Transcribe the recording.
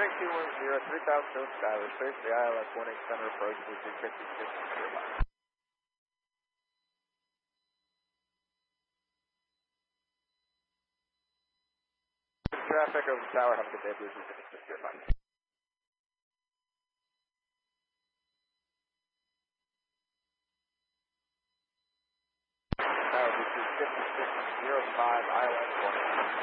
210, 3000 North Skyler, space the ILS 18 center approach with 356. Traffic over the tower, have a good day, Blue 356. Tower, Blue 356, 05, ILS 1.